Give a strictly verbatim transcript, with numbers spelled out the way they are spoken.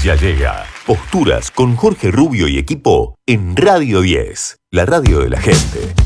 Ya llega Posturas con Jorge Rubio y equipo en Radio diez, la radio de la gente.